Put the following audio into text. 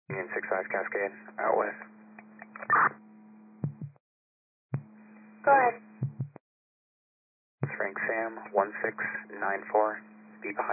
Union 65 Cascade, out west. Go ahead. Frank Sam, 1694, be behind.